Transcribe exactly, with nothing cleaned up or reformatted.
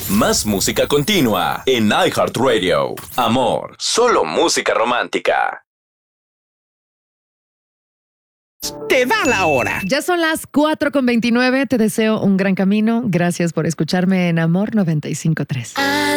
Más música continua en iHeartRadio. Amor, solo música romántica. Te da la hora. Ya son las cuatro con veintinueve. Te deseo un gran camino. Gracias por escucharme en Amor noventa y cinco punto tres.